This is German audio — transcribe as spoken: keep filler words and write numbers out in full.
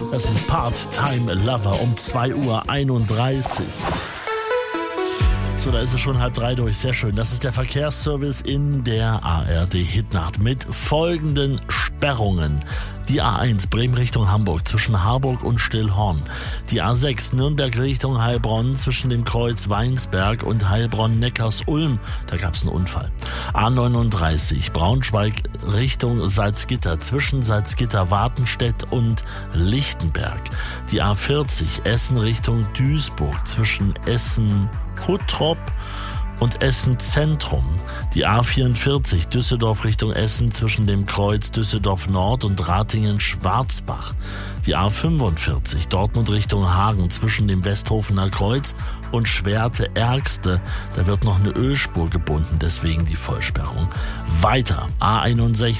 Das ist Part-Time Lover um zwei Uhr einunddreißig. So, da ist es schon halb drei durch. Sehr schön. Das ist der Verkehrsservice in der A R D-Hitnacht mit folgenden Sperrungen. Die A eins Bremen Richtung Hamburg zwischen Harburg und Stillhorn. Die A sechs Nürnberg Richtung Heilbronn zwischen dem Kreuz Weinsberg und Heilbronn-Neckars-Ulm. Da gab es einen Unfall. A neununddreißig Braunschweig Richtung Salzgitter zwischen Salzgitter-Wartenstedt und Lichtenberg. Die A vierzig Essen Richtung Duisburg zwischen Essen-Huttrop und Essen Zentrum. Die A vierundvierzig Düsseldorf Richtung Essen zwischen dem Kreuz Düsseldorf Nord und Ratingen-Schwarzbach. Die A fünfundvierzig Dortmund Richtung Hagen zwischen dem Westhofener Kreuz und Schwerte-Ärgste. Da wird noch eine Ölspur gebunden, deswegen die Vollsperrung. Weiter A einundsechzig